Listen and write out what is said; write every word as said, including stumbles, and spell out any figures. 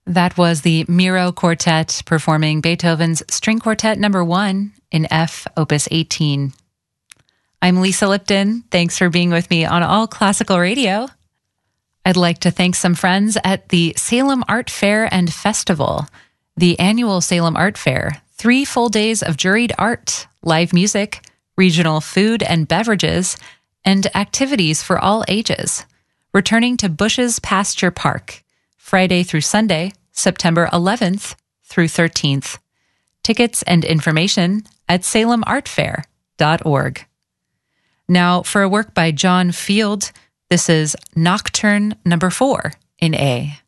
That was the Miro Quartet performing Beethoven's String Quartet number one in F, Opus eighteen. I'm Lisa Lipton. Thanks for being with me on All Classical Radio. I'd like to thank some friends at the Salem Art Fair and Festival. The annual Salem Art Fair, three full days of juried art, live music, regional food and beverages, and activities for all ages. Returning to Bush's Pasture Park, Friday through Sunday, September eleventh through thirteenth. Tickets and information at salem art fair dot org. Now for a work by John Field, this is Nocturne number four in A.